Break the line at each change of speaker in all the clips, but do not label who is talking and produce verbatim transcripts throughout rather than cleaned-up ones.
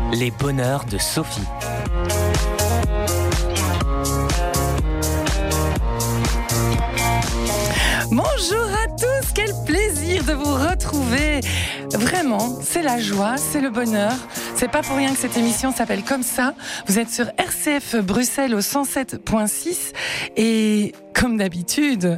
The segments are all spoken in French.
Les bonheurs de Sophie.
Bonjour à tous, quel plaisir de vous retrouver. Vraiment, c'est la joie, c'est le bonheur. C'est pas pour rien que cette émission s'appelle comme ça. Vous êtes sur R C F Bruxelles au cent sept virgule six et comme d'habitude,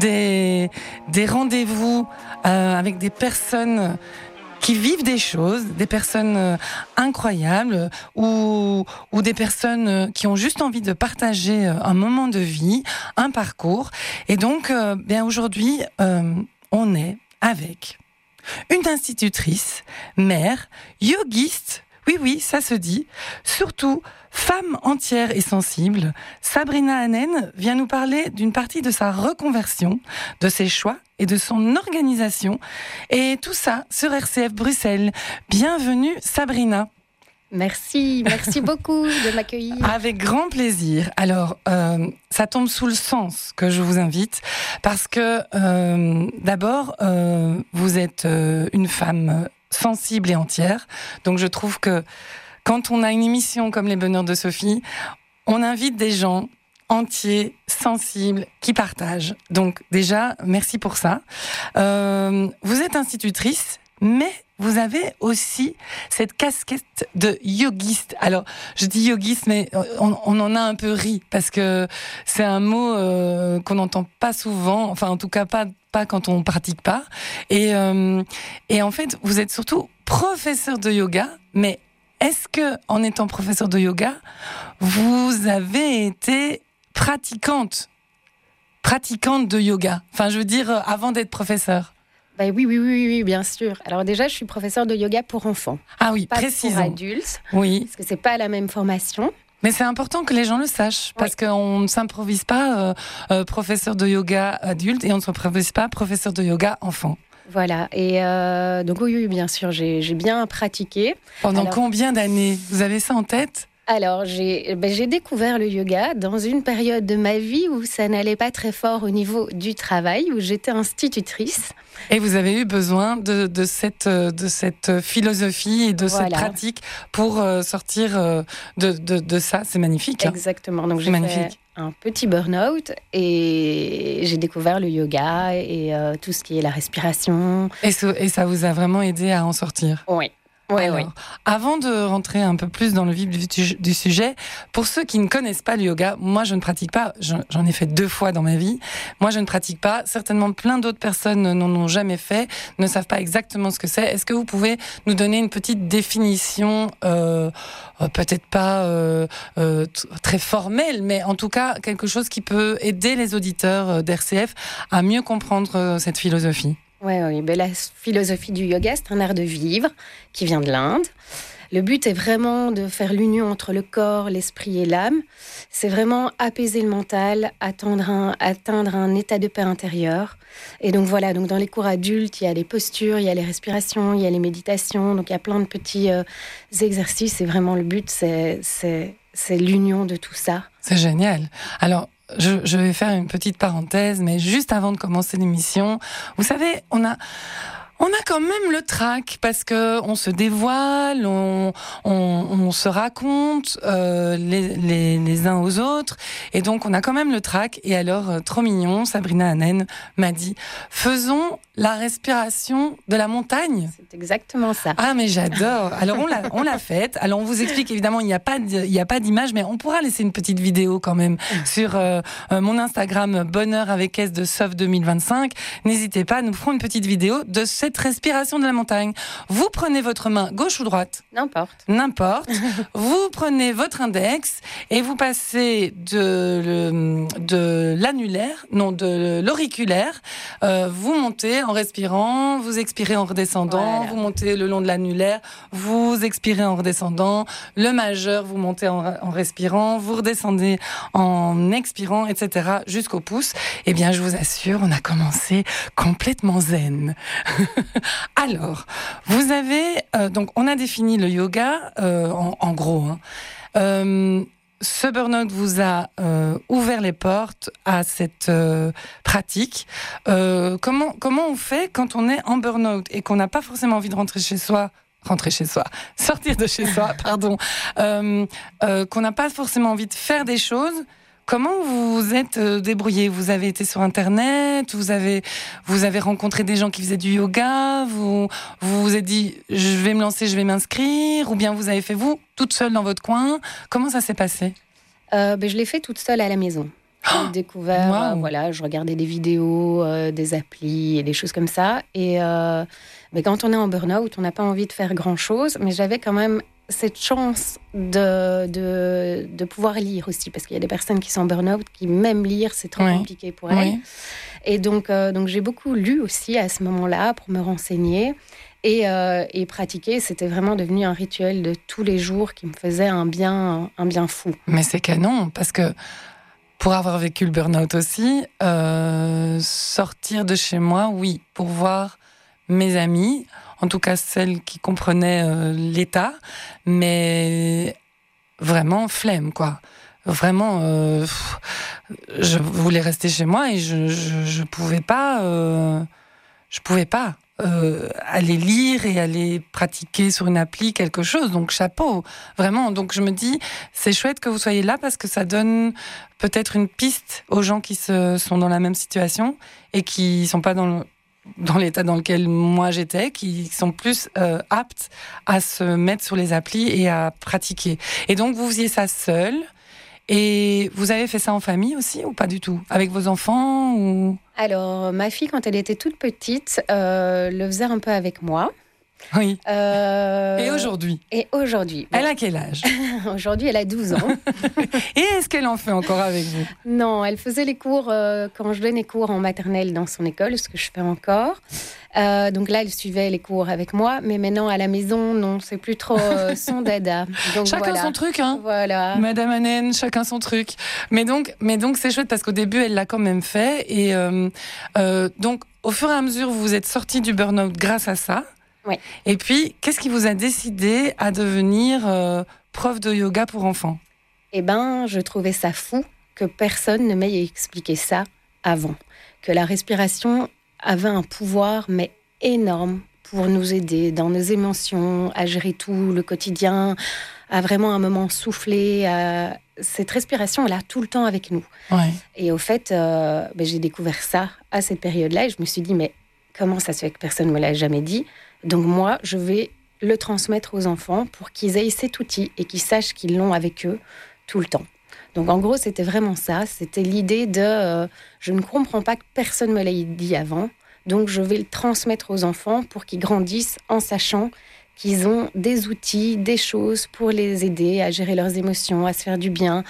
des, des rendez-vous euh, avec des personnes qui vivent des choses, des personnes euh, incroyables ou, ou des personnes euh, qui ont juste envie de partager euh, un moment de vie, un parcours. Et donc, euh, bien aujourd'hui, euh, on est avec une institutrice, mère, yogiste, oui, oui, ça se dit, surtout femme entière et sensible. Sabrina Hanen vient nous parler d'une partie de sa reconversion, de ses choix et de son organisation. Et tout ça sur R C F Bruxelles. Bienvenue Sabrina.
Merci, merci beaucoup de m'accueillir.
Avec grand plaisir. Alors, euh, ça tombe sous le sens que je vous invite, parce que euh, d'abord, euh, vous êtes euh, une femme sensible et entière. Donc je trouve que quand on a une émission comme Les Bonheurs de Sophie, on invite des gens entiers, sensibles, qui partagent. Donc déjà, merci pour ça. Euh, vous êtes institutrice, mais vous avez aussi cette casquette de yogiste. Alors, je dis yogiste, mais on, on en a un peu ri, parce que c'est un mot euh, qu'on n'entend pas souvent, enfin en tout cas pas, pas quand on pratique pas. Et, euh, et en fait, vous êtes surtout professeur de yoga, mais est-ce que, en étant professeur de yoga, vous avez été pratiquante, pratiquante de yoga? Enfin, je veux dire, avant d'être professeur.
Bah oui, oui, oui, oui, bien sûr. Alors déjà, je suis professeure de yoga pour enfants.
Ah oui,
pas
précisons.
Pour adultes.
Oui.
Parce que c'est pas la même formation.
Mais c'est important que les gens le sachent, parce oui. qu'on ne s'improvise pas euh, euh, professeur de yoga adulte et on ne s'improvise pas professeur de yoga enfant.
Voilà, et euh, donc oui, oui, bien sûr, j'ai, j'ai bien pratiqué.
Pendant
Alors,
combien d'années? Vous avez ça en tête?
Alors, j'ai, ben, j'ai découvert le yoga dans une période de ma vie où ça n'allait pas très fort au niveau du travail, où j'étais institutrice.
Et vous avez eu besoin de, de, cette, de cette philosophie et de voilà. cette pratique pour euh, sortir euh, de, de, de ça. C'est magnifique. Hein.
Exactement. Donc,
c'est
j'ai
magnifique.
fait un petit burn-out et j'ai découvert le yoga et euh, tout ce qui est la respiration.
Et, ce, et ça vous a vraiment aidé à en sortir?
Oui. Oui,
Alors,
oui.
Avant de rentrer un peu plus dans le vif du, du sujet, pour ceux qui ne connaissent pas le yoga, moi je ne pratique pas, j'en, j'en ai fait deux fois dans ma vie, moi je ne pratique pas, certainement plein d'autres personnes n'en ont jamais fait, ne savent pas exactement ce que c'est. Est-ce que vous pouvez nous donner une petite définition, euh, euh, peut-être pas euh, euh, t- très formelle, mais en tout cas quelque chose qui peut aider les auditeurs d'R C F à mieux comprendre euh, cette philosophie?
Oui, oui. Ben, la philosophie du yoga, c'est un art de vivre qui vient de l'Inde. Le but est vraiment de faire l'union entre le corps, l'esprit et l'âme. C'est vraiment apaiser le mental, atteindre un, atteindre un état de paix intérieure. Et donc voilà, donc dans les cours adultes, il y a les postures, il y a les respirations, il y a les méditations. Donc il y a plein de petits euh, exercices. Et vraiment, le but, c'est, c'est, c'est l'union de tout ça.
C'est génial. Alors, Je, je vais faire une petite parenthèse, mais juste avant de commencer l'émission, vous savez, on a, on a quand même le trac parce que on se dévoile, on, on, on se raconte euh, les, les, les uns aux autres, et donc on a quand même le trac. Et alors, euh, trop mignon, Sabrina Hanen m'a dit, faisons la respiration de la montagne.
C'est exactement ça.
Ah, mais j'adore. Alors, on l'a, on l'a faite. Alors, on vous explique, évidemment, il n'y a pas de, il n'y a pas d'image, mais on pourra laisser une petite vidéo quand même sur euh, euh, mon Instagram Bonheur avec S de Sof deux mille vingt-cinq. N'hésitez pas, nous ferons une petite vidéo de cette respiration de la montagne. Vous prenez votre main gauche ou droite?
N'importe.
N'importe. Vous prenez votre index et vous passez de, le, de l'annulaire, non, de l'auriculaire. Euh, vous montez en respirant, vous expirez en redescendant, voilà. Vous montez le long de l'annulaire, vous expirez en redescendant, le majeur, vous montez en, en respirant, vous redescendez en expirant, et cetera, jusqu'au pouce. Eh bien, je vous assure, on a commencé complètement zen. Alors, vous avez... Euh, donc, on a défini le yoga, euh, en, en gros. Hein. Euh, ce burn-out vous a euh, ouvert les portes à cette euh, pratique. Euh, comment, comment on fait quand on est en burn-out et qu'on n'a pas forcément envie de rentrer chez soi rentrer chez soi, sortir de chez soi, pardon, euh, euh, qu'on n'a pas forcément envie de faire des choses. Comment vous vous êtes débrouillé ? Vous avez été sur Internet, vous avez, vous avez rencontré des gens qui faisaient du yoga, vous, vous vous êtes dit je vais me lancer, je vais m'inscrire, ou bien vous avez fait vous, toute seule dans votre coin. Comment ça s'est passé ?
euh, ben, Je l'ai fait toute seule à la maison. J'ai oh découvert, wow. euh, voilà, je regardais des vidéos, euh, des applis et des choses comme ça. Et euh, ben, quand on est en burn-out, on n'a pas envie de faire grand-chose, mais j'avais quand même cette chance de, de, de pouvoir lire aussi, parce qu'il y a des personnes qui sont en burn-out, qui même lire, c'est trop oui. compliqué pour elles. Oui. Et donc, euh, donc, j'ai beaucoup lu aussi à ce moment-là pour me renseigner et, euh, et pratiquer. C'était vraiment devenu un rituel de tous les jours qui me faisait un bien, un bien fou.
Mais c'est canon, parce que pour avoir vécu le burn-out aussi, euh, sortir de chez moi, oui, pour voir mes amis, en tout cas celles qui comprenaient euh, l'état, mais vraiment flemme, quoi. Vraiment, euh, je voulais rester chez moi et je je, je pouvais pas, euh, je pouvais pas euh, aller lire et aller pratiquer sur une appli quelque chose. Donc chapeau, vraiment. Donc je me dis, c'est chouette que vous soyez là parce que ça donne peut-être une piste aux gens qui se, sont dans la même situation et qui sont pas dans le dans l'état dans lequel moi j'étais, qui sont plus euh, aptes à se mettre sur les applis et à pratiquer. Et donc vous faisiez ça seul, et vous avez fait ça en famille aussi ou pas du tout ? Avec vos enfants ou...
Alors ma fille, quand elle était toute petite, euh, le faisait un peu avec moi.
Oui.
Euh...
Et aujourd'hui ?
Et aujourd'hui.
Elle a quel âge ?
Aujourd'hui, elle a douze ans.
Et est-ce qu'elle en fait encore avec vous ?
Non, elle faisait les cours euh, quand je donnais cours en maternelle dans son école, ce que je fais encore. Euh, donc là, elle suivait les cours avec moi. Mais maintenant, à la maison, non, c'est plus trop euh, son dada. Donc,
chacun
voilà.
son truc, hein.
Voilà.
Madame Annen, chacun son truc. Mais donc, mais donc c'est chouette parce qu'au début, elle l'a quand même fait. Et euh, euh, donc, au fur et à mesure, vous vous êtes sortie du burn-out grâce à ça.
Oui.
Et puis, qu'est-ce qui vous a décidé à devenir euh, prof de yoga pour enfants ?
Eh ben, je trouvais ça fou que personne ne m'ait expliqué ça avant. Que la respiration avait un pouvoir, mais énorme, pour nous aider dans nos émotions, à gérer tout le quotidien, à vraiment un moment souffler. À... Cette respiration, elle est tout le temps avec nous.
Ouais.
Et au fait, euh, ben, j'ai découvert ça à cette période-là et je me suis dit, mais comment ça se fait que personne ne me l'a jamais dit ? Donc moi, je vais le transmettre aux enfants pour qu'ils aient cet outil et qu'ils sachent qu'ils l'ont avec eux tout le temps. Donc en gros, c'était vraiment ça. C'était l'idée de euh, je ne comprends pas que personne me l'ait dit avant, donc je vais le transmettre aux enfants pour qu'ils grandissent en sachant qu'ils ont des outils, des choses pour les aider à gérer leurs émotions, à se faire du bien,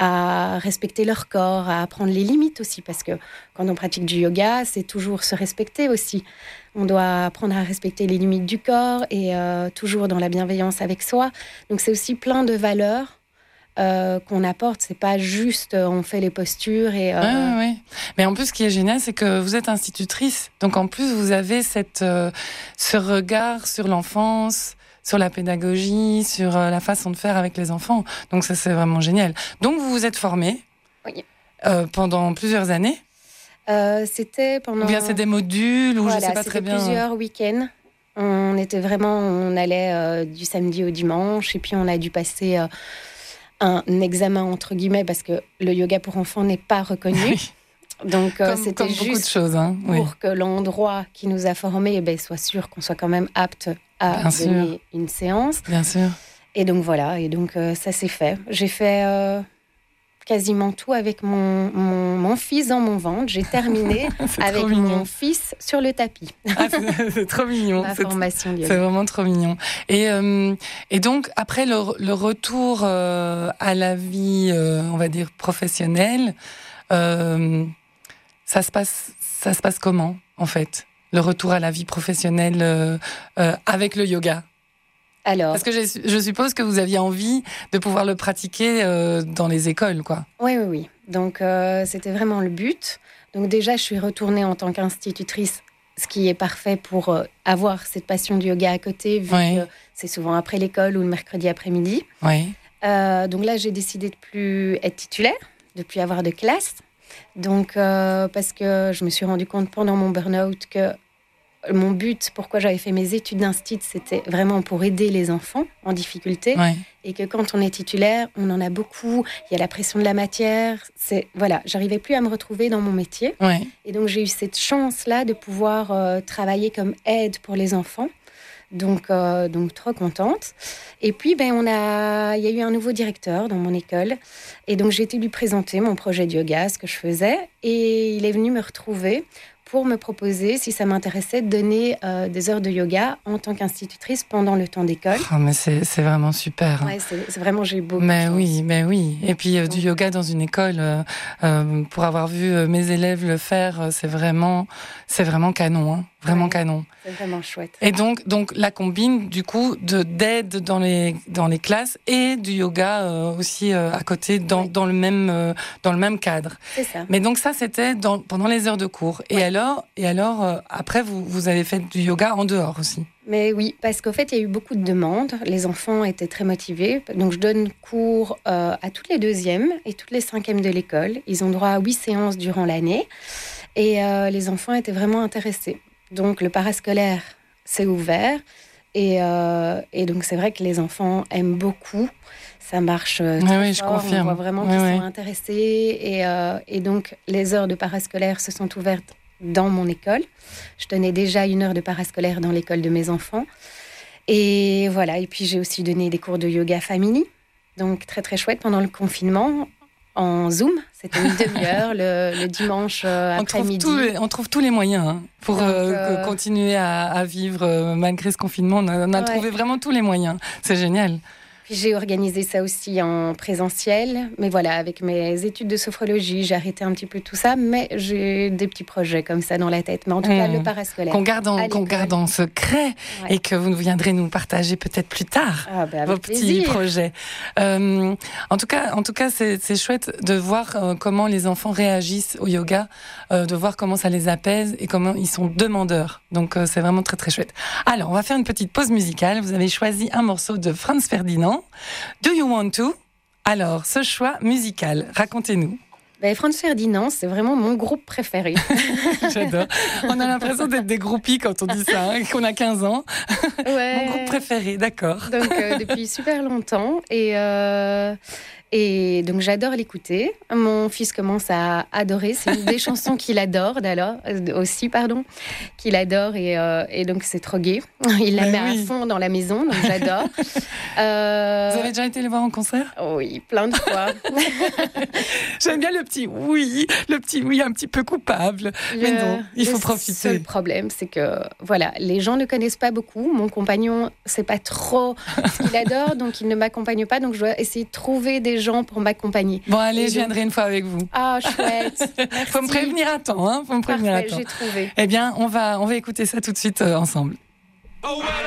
à respecter leur corps, à apprendre les limites aussi, parce que quand on pratique du yoga, c'est toujours se respecter aussi. On doit apprendre à respecter les limites du corps et euh, toujours dans la bienveillance avec soi. Donc c'est aussi plein de valeurs Euh, qu'on apporte, c'est pas juste euh, on fait les postures et. Euh...
Oui, oui, oui. Mais en plus, ce qui est génial, c'est que vous êtes institutrice, donc en plus vous avez cette euh, ce regard sur l'enfance, sur la pédagogie, sur euh, la façon de faire avec les enfants. Donc ça, c'est vraiment génial. Donc vous vous êtes formée
oui.
euh, pendant plusieurs années.
Euh, c'était pendant.
Ou bien c'est des modules ou
voilà,
je sais pas très bien.
Plusieurs week-ends. On était vraiment, on allait euh, du samedi au dimanche et puis on a dû passer. Euh, un examen entre guillemets parce que le yoga pour enfants n'est pas reconnu.
Oui.
Donc euh,
comme,
c'était
comme
juste
de choses, hein.
pour
oui.
que l'endroit qui nous a formés eh ben, soit sûr qu'on soit quand même apte à
Bien
donner
sûr.
une séance.
Bien sûr.
Et donc voilà, et donc euh, ça s'est fait. J'ai fait euh, quasiment tout avec mon, mon, mon fils dans mon ventre. J'ai terminé avec mon fils sur le tapis.
Ah, c'est, c'est trop mignon.
Ma
c'est,
formation yoga.
C'est vraiment trop mignon. Et, euh, et donc, après le, le retour euh, à la vie, euh, on va dire, professionnelle, euh, ça, se passe, ça se passe comment, en fait ? Le retour à la vie professionnelle euh, euh, avec le yoga ?
Alors,
Parce que je, je suppose que vous aviez envie de pouvoir le pratiquer euh, dans les écoles, quoi.
Oui, oui, oui. Donc, euh, c'était vraiment le but. Donc, déjà, je suis retournée en tant qu'institutrice, ce qui est parfait pour euh, avoir cette passion du yoga à côté, vu
oui.
que c'est souvent après l'école ou le mercredi après-midi.
Oui.
Euh, donc là, j'ai décidé de plus être titulaire, de plus avoir de classe. Donc, euh, parce que je me suis rendu compte pendant mon burn-out que mon but, pourquoi j'avais fait mes études d'instit, c'était vraiment pour aider les enfants en difficulté.
Ouais.
Et que quand on est titulaire, on en a beaucoup. Il y a la pression de la matière. C'est, voilà, j'arrivais plus à me retrouver dans mon métier.
Ouais.
Et donc, j'ai eu cette chance-là de pouvoir euh, travailler comme aide pour les enfants. Donc, euh, donc trop contente. Et puis, ben, on a, il y a eu un nouveau directeur dans mon école. Et donc, j'ai été lui présenter mon projet de yoga, ce que je faisais. Et il est venu me retrouver pour me proposer, si ça m'intéressait, de donner euh, des heures de yoga en tant qu'institutrice pendant le temps d'école.
Oh, mais c'est, c'est vraiment super.
Ouais, c'est, c'est vraiment, j'ai eu beaucoup
Mais
de chance.
oui, mais oui. Et puis euh, du yoga dans une école, euh, euh, pour avoir vu euh, mes élèves le faire, euh, c'est vraiment, c'est vraiment canon, hein. Vraiment
Ouais.
canon.
C'est vraiment chouette.
Et donc, donc la combine du coup de d'aide dans les dans les classes et du yoga euh, aussi euh, à côté dans
Oui.
dans le même euh, dans le même cadre.
C'est ça.
Mais donc ça c'était dans, pendant les heures de cours. Et
Ouais.
alors et alors euh, après vous vous avez fait du yoga en dehors aussi.
Mais oui, parce qu'en fait, il y a eu beaucoup de demandes. Les enfants étaient très motivés. Donc, je donne cours euh, à toutes les deuxièmes et toutes les cinquièmes de l'école. Ils ont droit à huit séances durant l'année. Et euh, les enfants étaient vraiment intéressés. Donc, le parascolaire s'est ouvert. Et, euh, et donc, c'est vrai que les enfants aiment beaucoup. Ça marche euh, très
Oui, oui, je
fort.
confirme.
On voit vraiment
Oui,
qu'ils
oui.
sont intéressés. Et, euh, et donc, les heures de parascolaire se sont ouvertes dans mon école. Je donnais déjà une heure de parascolaire dans l'école de mes enfants. Et voilà. Et puis, j'ai aussi donné des cours de yoga family. Donc, très, très chouette pendant le confinement. En Zoom, c'était une demi-heure le, le dimanche euh,
On trouve,
après-midi.
tous les, on trouve tous les moyens hein, pour
Donc,
euh,
euh,
continuer à, à vivre euh, malgré ce confinement. On a, on a
Ouais.
trouvé vraiment tous les moyens. C'est génial.
Puis j'ai organisé ça aussi en présentiel. Mais voilà, avec mes études de sophrologie, j'ai arrêté un petit peu tout ça. Mais j'ai des petits projets comme ça dans la tête. Mais en tout
Mmh.
cas, le parascolaire.
Qu'on garde, en,
à
qu'on
l'école.
garde en secret
Ouais.
et que vous viendrez nous partager peut-être plus tard.
Ah, bah, avec
Vos petits
plaisir.
projets. Euh, en tout cas, en tout cas, c'est, c'est chouette de voir euh, comment les enfants réagissent au yoga, euh, de voir comment ça les apaise et comment ils sont demandeurs. Donc, euh, c'est vraiment très très chouette. Alors, on va faire une petite pause musicale. Vous avez choisi un morceau de Franz Ferdinand. Do you want to? Alors, ce choix musical, racontez-nous.
Ben, Franz Ferdinand, c'est vraiment mon groupe préféré.
J'adore. On a l'impression d'être des groupies quand on dit ça, hein, qu'on a quinze ans.
Ouais.
Mon groupe préféré, d'accord.
Donc, euh, depuis super longtemps. Et, euh, et donc, j'adore l'écouter. Mon fils commence à adorer. C'est une des chansons qu'il adore, d'ailleurs, euh, aussi, pardon, qu'il adore. Et, euh, et donc, c'est trop gai. Il la
Mais
met
oui.
à fond dans la maison, donc j'adore. Euh,
Vous avez déjà été les voir en concert?
Oui, plein de fois.
J'aime bien le petit oui, le petit oui un petit peu coupable. Mais non, il faut
le
profiter.
seul problème, c'est que voilà, les gens ne connaissent pas beaucoup. Mon compagnon, c'est pas trop ce qu'il adore, donc il ne m'accompagne pas. Donc je dois essayer de trouver des gens pour m'accompagner.
Bon, allez,
Et
je
donc-
viendrai une fois avec vous.
Ah, chouette. Merci.
Faut me prévenir à temps, hein. Faut me prévenir
Parfait,
à temps.
j'ai trouvé.
Eh bien, on va, on va écouter ça tout de suite euh, ensemble.
Oh, well,